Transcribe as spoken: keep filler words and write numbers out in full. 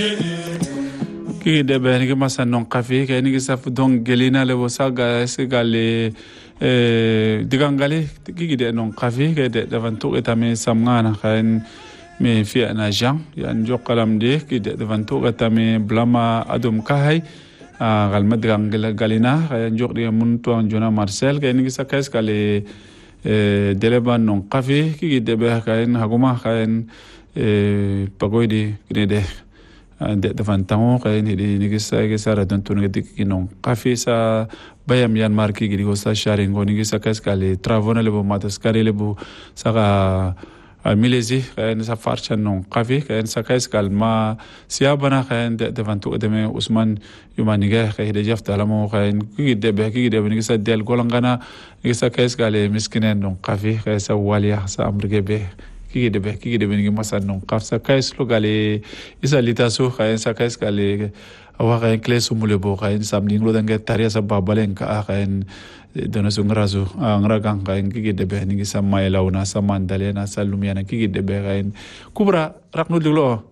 ki de be ni masa non kafi ke ni sa don gelina le bosaga segale eh digangale ki de non kafi ke de davanto etame samngana khain me fi ana jam yan jo qalam de ki de davanto etame blama adum kahay gal madgangala galina khain jo de mun to jona marcel ke ni sa kes kale eh deleban non kafi ki de be khain haguma khain eh pagoidi ki de de davantan kay ni ni gisa gisa ra don tun ngi kinon kafi sa bayam yan marki gi go sa sharingo ni gisa kas kale travona le bo matas kare le bo sa ga milezi kay sa farcha non kafi kay sa kas kalma siabana kay de davantu de me usman yumani ga kay de jafta la mo kay gi de be gi de ni gisa del golangana gisa kas kale miskinen non kafi kay sa walia sa amrige be ki de be ki de be ngi masan non kaf sa kais lo gale isa litaso khayen sa kais gale awa khayen klesu mule bo khayen samni nglo danga taria sa babalen ka khayen dona so ngrazo ngra gang khayen ki de be ngi sa mai launa sa mandale na sa lumiana ki de be khayen kubra rakno diglo